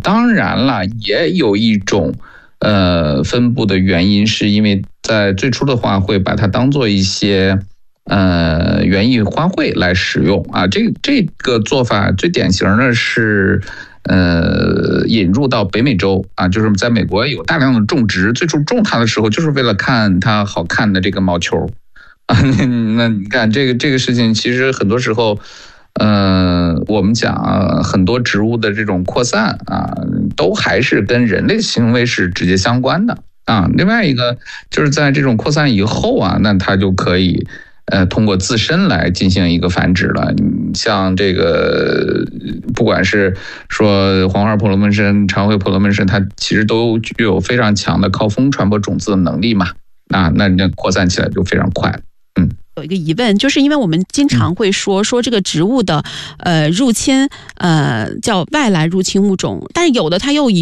当然了，也有一种分布的原因，是因为在最初的话会把它当做一些园艺花卉来使用啊。这个做法最典型的是引入到北美洲啊，就是在美国有大量的种植，最初种它的时候就是为了看它好看的这个毛球啊。那你看这个事情，其实很多时候。我们讲很多植物的这种扩散啊，都还是跟人类行为是直接相关的啊。另外一个就是在这种扩散以后啊，那它就可以通过自身来进行一个繁殖了。像这个不管是说黄花婆罗门参、长穗婆罗门参，它其实都具有非常强的靠风传播种子的能力嘛。啊，那扩散起来就非常快。 有一个疑问，就是因为我们经常会说这个植物的入侵叫外来入侵物种，但是有的它又以